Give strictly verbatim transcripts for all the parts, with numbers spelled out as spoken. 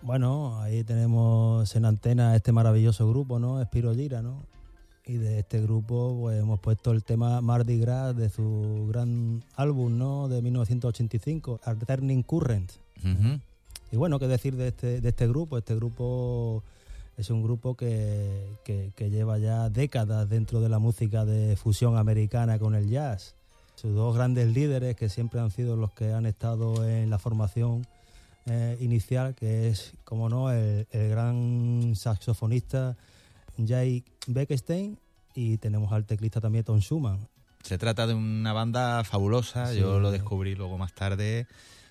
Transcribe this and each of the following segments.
Bueno, ahí tenemos en antena este maravilloso grupo, ¿no? Spiro Gira, ¿no? Y de este grupo pues hemos puesto el tema Mardi Gras de su gran álbum, ¿no? De mil novecientos ochenta y cinco, Turning Current. Uh-huh. Y bueno, ¿qué decir de este, de este grupo? Este grupo es un grupo que, que, que lleva ya décadas dentro de la música de fusión americana con el jazz. Sus dos grandes líderes, que siempre han sido los que han estado en la formación eh, inicial, que es, como no, el, el gran saxofonista Jay Beckstein, y tenemos al teclista también Tom Schumann. Se trata de una banda fabulosa, sí. Yo lo descubrí luego más tarde,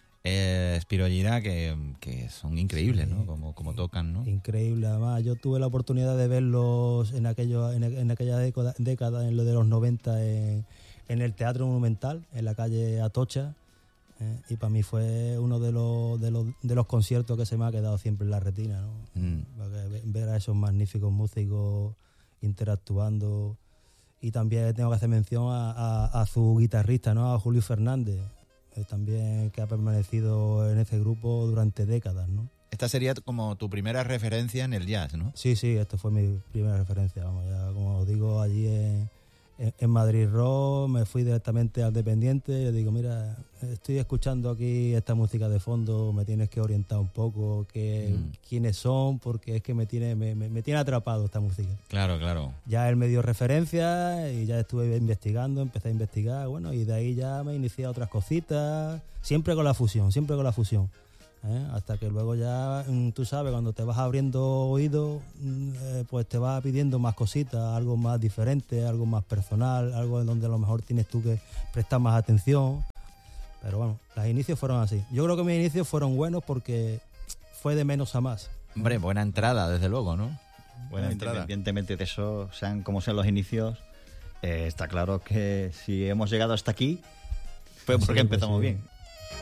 eh, Spiro Gira, que, que son increíbles, sí. ¿no? Como, como tocan, ¿no? Increíble, además yo tuve la oportunidad de verlos en, aquello, en, en aquella década, década, en lo de los noventa, en, en el Teatro Monumental, en la calle Atocha, eh, y para mí fue uno de los, de, los, de los conciertos que se me ha quedado siempre en la retina, ¿no? Mm. Ver a esos magníficos músicos interactuando. Y también tengo que hacer mención a, a, a su guitarrista, ¿no? A Julio Fernández, eh, también, que ha permanecido en ese grupo durante décadas, ¿no? Esta sería como tu primera referencia en el jazz, ¿no? Sí, sí, esto fue mi primera referencia, vamos, ya como os digo, allí en, en, en Madrid Rock me fui directamente al Dependiente y le digo, mira, estoy escuchando aquí esta música de fondo, me tienes que orientar un poco que, mm. quiénes son, porque es que me tiene, me, me, me tiene atrapado esta música. Claro, claro. Ya él me dio referencia y ya estuve investigando, empecé a investigar, bueno, y de ahí ya me inicié a otras cositas, siempre con la fusión, siempre con la fusión. ¿Eh? Hasta que luego ya, tú sabes, cuando te vas abriendo oídos, eh, pues te vas pidiendo más cositas, algo más diferente, algo más personal, algo en donde a lo mejor tienes tú que prestar más atención. Pero bueno, los inicios fueron así. Yo creo que mis inicios fueron buenos porque fue de menos a más. Hombre, buena entrada, desde luego, ¿no? Buena entrada. Independientemente de eso, sean como sean los inicios, eh, está claro que si hemos llegado hasta aquí, fue porque sí, empezamos pues sí. bien.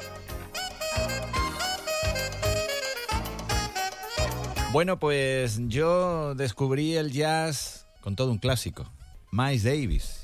Bueno, pues yo descubrí el jazz con todo un clásico, Miles Davis.